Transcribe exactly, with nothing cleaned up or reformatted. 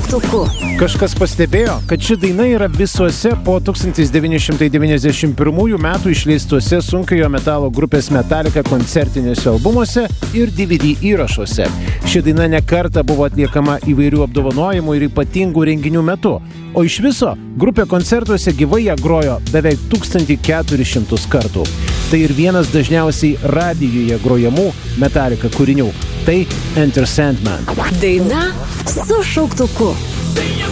šauktuku. Kažkas pastebėjo, kad ši daina yra visuose po tūkstantis devyni šimtai devyniasdešimt pirmųjų metų išleistuose sunkiojo metalo grupės Metallica koncertiniuose albumuose ir D V D įrašuose. Ši daina ne kartą buvo atliekama įvairių apdovanojimų ir ypatingų renginių metu, o iš viso grupė koncertuose gyvai ją grojo beveik tūkstantį keturis šimtus kartų. Tai ir vienas dažniausiai radijuje grojamų Metallica kūrinių. Tai Enter Sandman. Daina su šauktuku.